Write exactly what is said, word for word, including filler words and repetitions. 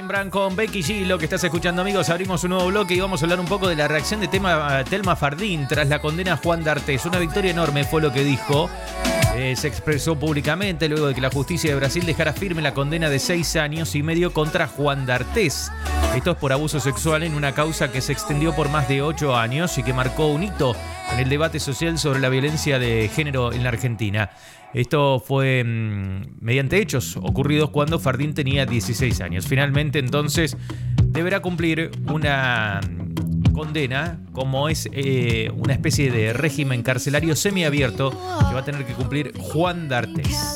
Rembrandt con Becky G, lo que estás escuchando, amigos. Abrimos un nuevo bloque y vamos a hablar un poco de la reacción de tema, Telma Fardín tras la condena a Juan D'Artés. Una victoria enorme fue lo que dijo. Eh, se expresó públicamente luego de que la justicia de Brasil dejara firme la condena de seis años y medio contra Juan D'Artés. Esto es por abuso sexual en una causa que se extendió por más de ocho años y que marcó un hito en el debate social sobre la violencia de género en la Argentina. Esto fue mmm, mediante hechos ocurridos cuando Fardín tenía dieciséis años. Finalmente, entonces, deberá cumplir una condena, como es eh, una especie de régimen carcelario semiabierto que va a tener que cumplir Juan D'Artés.